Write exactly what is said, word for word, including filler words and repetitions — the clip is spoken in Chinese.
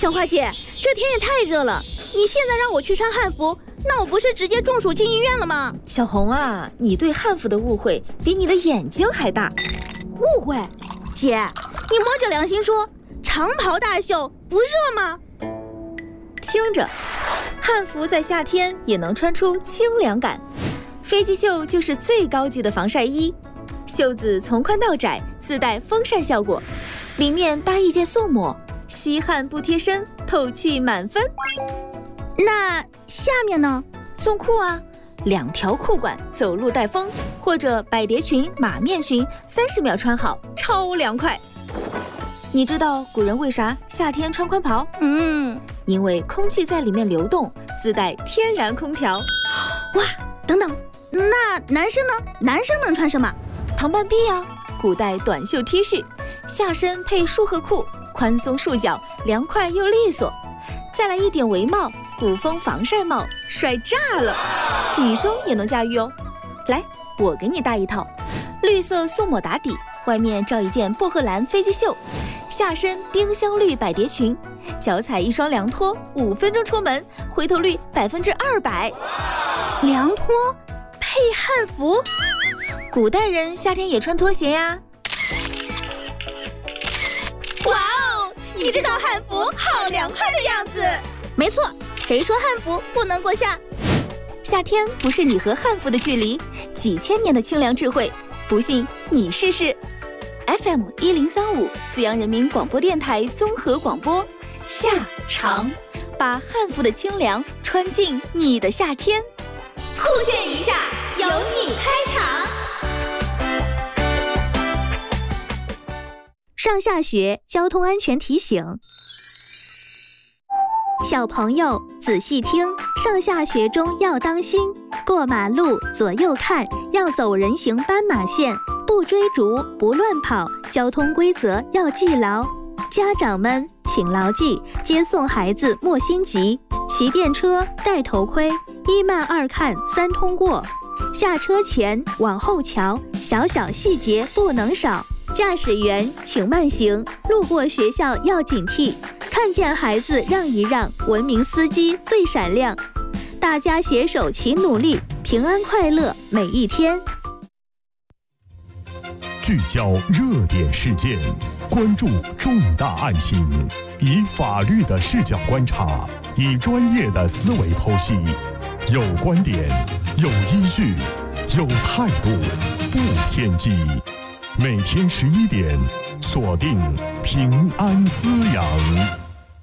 小花姐，这天也太热了，你现在让我去穿汉服，那我不是直接中暑进医院了吗？ 小红啊，你对汉服的误会比你的眼睛还大。 误会？姐，你摸着良心说，长袍大袖不热吗？ 听着，汉服在夏天也能穿出清凉感。飞机袖就是最高级的防晒衣，袖子从宽到窄，自带风扇效果，里面搭一件素抹，吸汗不贴身，透气满分。 那下面呢？ 送裤啊，两条裤管，走路带风，或者百蝶裙、马面裙，三十秒穿好，超凉快。你知道古人为啥夏天穿宽袍？ 嗯， 因为空气在里面流动，自带天然空调。 哇，等等，那男生呢？男生能穿什么？ 唐半臂啊，古代短袖 T 恤，下身配束荷裤，宽松束脚，凉快又利索。再来一顶围帽，古风防晒帽，帅炸了！女生也能驾驭哦。来，我给你搭一套，绿色素抹打底，外面罩一件薄荷蓝飞机袖，下身丁香绿百蝶裙，脚踩一双凉拖，五分钟出门，回头率百分之二百。 凉拖配汉服， 古代人夏天也穿拖鞋呀。 哇哦，你这套汉服好凉快的样子。没错，谁说汉服不能过夏？ 夏天不是你和汉服的距离，几千年的清凉智慧，不信你试试。F M 一零三五，资阳人民广播电台综合广播，夏长，把汉服的清凉穿进你的夏天。 酷炫一下，由你开场。上下学交通安全提醒。小朋友仔细听，上下学中要当心，过马路左右看，要走人行斑马线，不追逐不乱跑，交通规则要记牢。家长们请牢记，接送孩子莫心急，骑电车戴头盔，一慢二看三通过，下车前往后瞧，小小细节不能少。驾驶员请慢行，路过学校要警惕，看见孩子让一让，文明司机最闪亮。大家携手齐努力，平安快乐每一天。 聚焦热点事件，关注重大案情，以法律的视角观察，以专业的思维剖析，有观点，有依据，有态度，不偏激。每天十一点，锁定平安滋养。